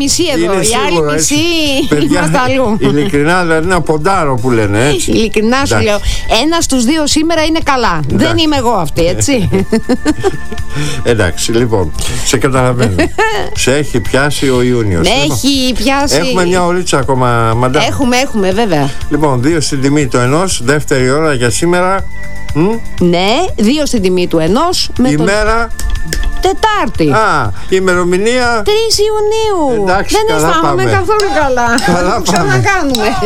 μισή εδώ. Είναι Οι σίγουρο, άλλοι έτσι. μισοί Παιδιά, είμαστε αλλού. ειλικρινά, δηλαδή να ποντάρω που λένε, έτσι. Ειλικρινά σου Εντάξει. λέω. Ένα στους δύο σήμερα είναι καλά. Δεν Εντάξει. είμαι εγώ αυτή, έτσι. Εντάξει, λοιπόν, σε καταλαβαίνω. Σε έχει πιάσει ο Ιούνιος. Με έχει πιάσει. Έχουμε μια ωρίτσα ακόμα, μαντά. Έχουμε, βέβαια. Λοιπόν, 2 στην τιμή του ενός, δεύτερη ώρα για σήμερα. Ναι, 2 στην τιμή του ενός. Με τον Ημέρα. Τετάρτη. Α, ημερομηνία. 3 Ιουνίου. Εντάξει, Δεν καλά αισθάνομαι πάμε. καθόλου καλά. Καλά πάμε. Ξανακάνουμε.